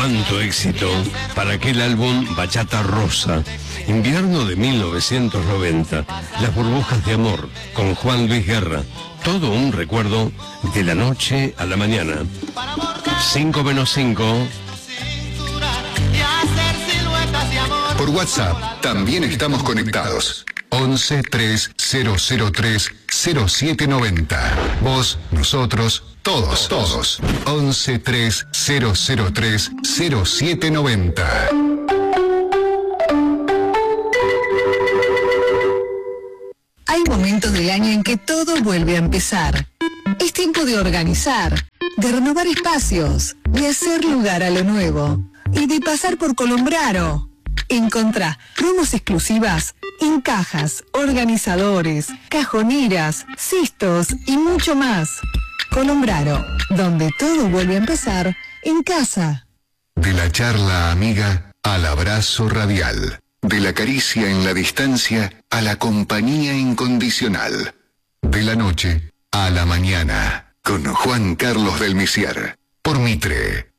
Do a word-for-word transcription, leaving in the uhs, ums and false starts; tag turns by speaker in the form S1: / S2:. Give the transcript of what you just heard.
S1: cuánto éxito para aquel álbum Bachata Rosa, invierno de mil novecientos noventa, Las burbujas de amor, con Juan Luis Guerra. Todo un recuerdo de la noche a la mañana. cinco menos cinco.
S2: Por WhatsApp también estamos conectados. once tres cero cero tres cero siete noventa. Vos, nosotros, todos, todos. once tres cero cero tres cero siete noventa.
S3: Hay momentos del año en que todo vuelve a empezar. Es tiempo de organizar, de renovar espacios, de hacer lugar a lo nuevo y de pasar por Colombraro. Encontrá promos exclusivas en cajas, organizadores, cajoneras, cistos y mucho más. Colombraro, donde todo vuelve a empezar en casa.
S2: De la charla amiga al abrazo radial. De la caricia en la distancia a la compañía incondicional. De la noche a la mañana. Con Juan Carlos del Misier. Por Mitre.